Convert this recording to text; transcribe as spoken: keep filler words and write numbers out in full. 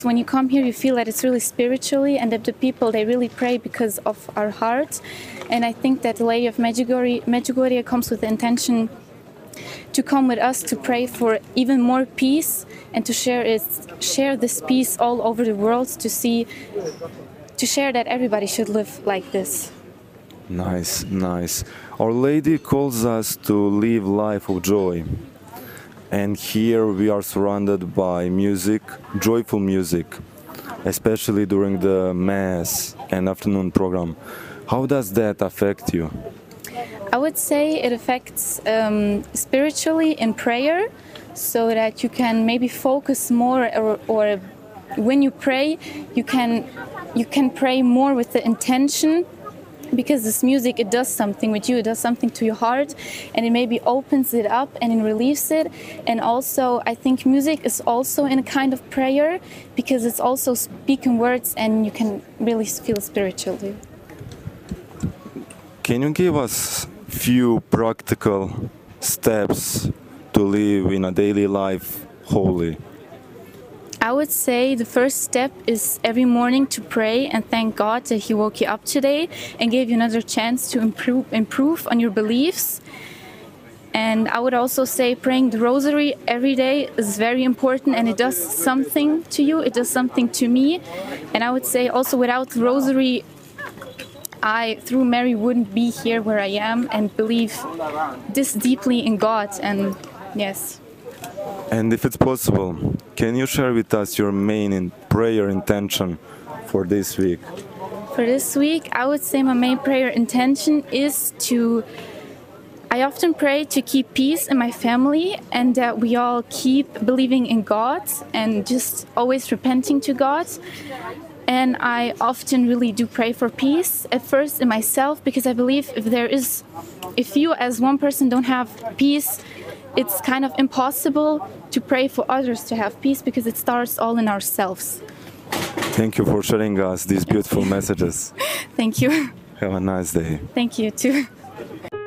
When you come here, you feel that it's really spiritually, and that the people, they really pray because of our heart. And I think that the Lady of Medjugorje, Medjugorje comes with the intention to come with us to pray for even more peace and to share it, share this peace all over the world, to see, to share that everybody should live like this. Nice, nice. Our Lady calls us to live life of joy. And here we are surrounded by music, joyful music, especially during the Mass and afternoon program. How does that affect you? I would say it affects um, spiritually in prayer, so that you can maybe focus more, or, or when you pray, you can, you can pray more with the intention. Because this music, it does something with you, it does something to your heart, and it maybe opens it up and it relieves it. And also, I think music is also in a kind of prayer, because it's also speaking words and you can really feel spiritually. Can you give us few practical steps to live in a daily life holy? I would say the first step is every morning to pray and thank God that He woke you up today and gave you another chance to improve, improve on your beliefs. And I would also say praying the rosary every day is very important, and it does something to you, it does something to me. And I would say also without the rosary, I, through Mary, wouldn't be here where I am and believe this deeply in God. And yes. And if it's possible, can you share with us your main in prayer intention for this week? For this week, I would say my main prayer intention is to, I often pray to keep peace in my family, and that we all keep believing in God and just always repenting to God. And I often really do pray for peace, at first in myself, because I believe if there is, if you as one person don't have peace, it's kind of impossible to pray for others to have peace, because it starts all in ourselves. Thank you for sharing us these beautiful messages. Thank you. Have a nice day. Thank you too.